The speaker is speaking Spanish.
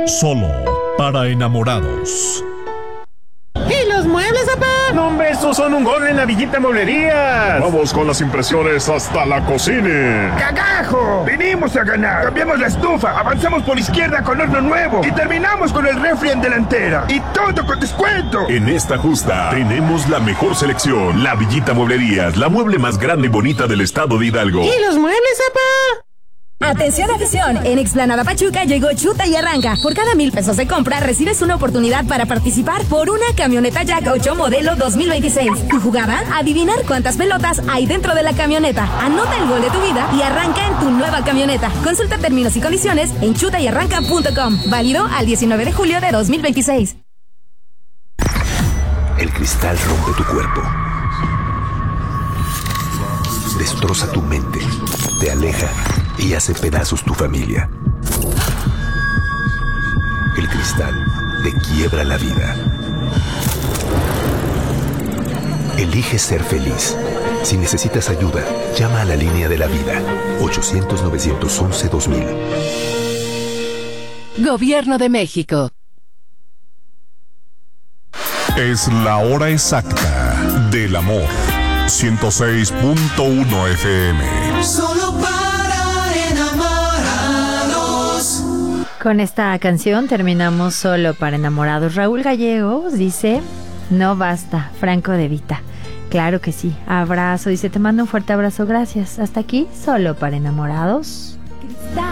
Solo para enamorados. ¿Y los muebles, papá? No, hombre, estos son un gol en la Villita Mueblerías. Vamos con las impresiones hasta la cocina. ¡Cagajo! Vinimos a ganar. Cambiamos la estufa, avanzamos por izquierda con horno nuevo y terminamos con el refri en delantera. Y todo con descuento. En esta justa tenemos la mejor selección. La Villita Mueblerías, la mueble más grande y bonita del estado de Hidalgo. ¿Y los muebles, papá? Atención afición, en Explanada Pachuca llegó Chuta y Arranca. Por cada 1,000 pesos de compra recibes una oportunidad para participar por una camioneta Jack 8 modelo 2026. Tu jugada, adivinar cuántas pelotas hay dentro de la camioneta. Anota el gol de tu vida y arranca en tu nueva camioneta. Consulta términos y condiciones en chutayarranca.com. Válido al 19 de julio de 2026. El cristal rompe tu cuerpo, destroza tu mente, te aleja y hace pedazos tu familia. El cristal te quiebra la vida. Elige ser feliz. Si necesitas ayuda, llama a la línea de la vida. 800-911-2000. Gobierno de México. Es la hora exacta del amor. 106.1 FM. Solo para enamorados. Con esta canción terminamos Solo para enamorados. Raúl Gallegos dice: no basta, Franco De Vita. Claro que sí. Abrazo, dice, te mando un fuerte abrazo, gracias. Hasta aquí, Solo para enamorados.